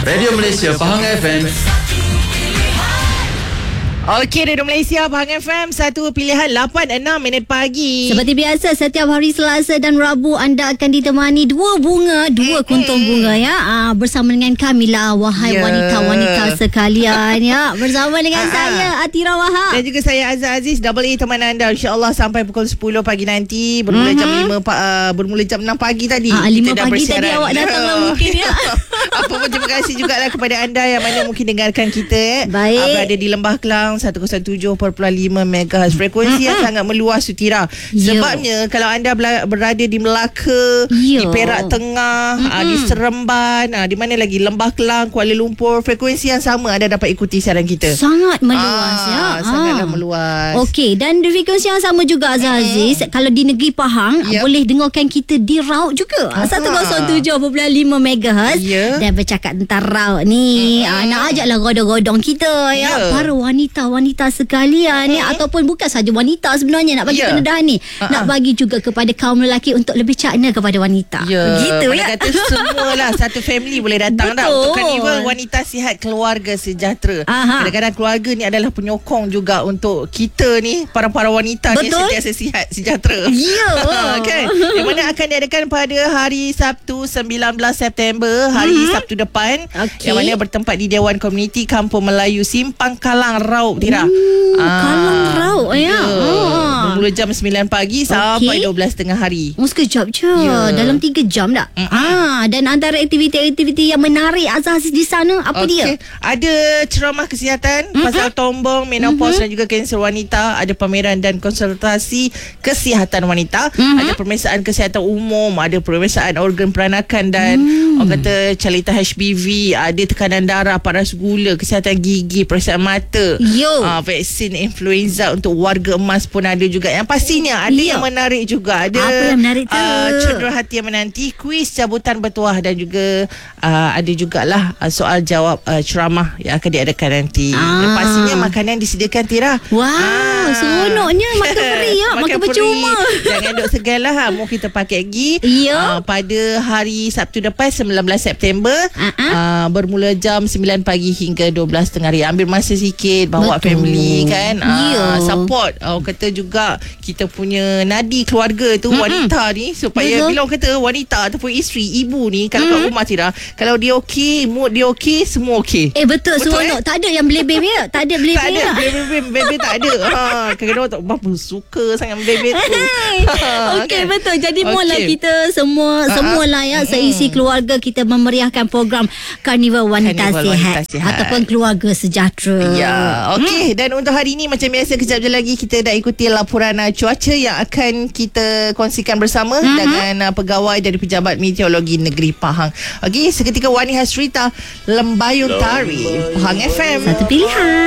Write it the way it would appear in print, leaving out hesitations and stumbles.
Radio Malaysia Pahang FM. Okey, Radio Malaysia Pahang FM, satu pilihan 8:06 pagi. Seperti biasa, setiap hari Selasa dan Rabu anda akan ditemani dua kuntung bunga ya. Bersama dengan Kamila, wahai wanita-wanita sekalian ya. Bersama dengan saya Atira Wahab dan juga saya Azhar Aziz, double A teman anda insya-Allah sampai pukul 10 pagi nanti. Bermula jam 5 bermula jam 6 pagi tadi. 5 pagi tadi awak datanglah mungkin ya. Apa pun terima kasih jugalah kepada anda yang mana mungkin dengarkan kita Baik. berada di Lembah Kelang 107.5 MHz. Frekuensi yang sangat meluas Sutira. Sebabnya kalau anda berada di Melaka, di Perak Tengah, di Seremban, di mana lagi, Lembah Kelang, Kuala Lumpur, frekuensi yang sama anda dapat ikuti siaran kita. Sangat meluas ya. Sangatlah meluas. Okey, dan di frekuensi yang sama juga Azhar Aziz, kalau di negeri Pahang boleh dengarkan kita di Raut juga 107.5 MHz. Dan bercakap tentang Raut ni, nak ajaklah godong-godong kita ya, para wanita sekalian ni, ataupun bukan saja wanita sebenarnya nak bagi kemudahan ni, nak bagi juga kepada kaum lelaki untuk lebih cakna kepada wanita. Begitu ya. Kata semualah satu family boleh datang dah untuk Karnival Wanita Sihat Keluarga Sejahtera. Kadang-kadang keluarga ni adalah penyokong juga untuk kita ni, para wanita ni sentiasa sihat sejahtera. Kan? Yang mana akan diadakan pada hari Sabtu 19 September, hari Sabtu depan, yang mana bertempat di Dewan Komuniti Kampung Melayu Simpang Kalang Raub, Tira. Kalang Raub ya. Bermula jam 9 pagi sampai 12 tengah hari. Sekejap je. Dalam 3 jam tak? Dan antara aktiviti-aktiviti yang menarik Azhar di sana apa dia? Ada ceramah kesihatan pasal tombong, menopause dan juga kanser wanita. Ada pameran dan konsultasi kesihatan wanita. Ada pemeriksaan kesihatan umum. Ada pemeriksaan organ peranakan dan orang kata calita HPV. Ada tekanan darah, paras gula, kesihatan gigi, pemeriksaan mata. Vaksin influenza untuk warga emas pun ada juga. Yang pastinya ada yang menarik juga. Ada apa yang menarik tu? Cendera hati yang menanti, kuis cabutan bertuah dan juga ada jugalah soal jawab ceramah yang akan diadakan nanti. Dan pastinya makanan disediakan, Tira. Seronoknya. Makan free ya. Makan percuma. Jangan duk segan lah. Mau kita pakai pergi pada hari Sabtu depan 19 September, bermula jam 9 pagi hingga 12 tengah hari. Ambil masa sikit, bawa family kan. Support orang kata juga kita punya nadi keluarga tu, wanita ni, supaya bila orang kata wanita ataupun isteri, ibu ni kalau kat rumah, Tira, kalau dia okey, mood dia okey, semua okey. Betul seronok. Tak ada yang belebeh ya. Tak ada belebeh. Belebeh tak ada. Kadang-kadang tak berapa suka sangat belebeh tu. Okey, betul. Jadi mula kita semualah ya, seisi keluarga kita memeriahkan program Karnival Wanita Sihat ataupun Keluarga Sejahtera. Okey, dan untuk hari ini macam biasa, kejap je lagi kita dah ikuti laporan cuaca yang akan kita kongsikan bersama dengan pegawai dari Pejabat Meteorologi Negeri Pahang. Okey, seketika Wani Hasrita, Lembayung Tari, Pahang FM. Satu pilihan.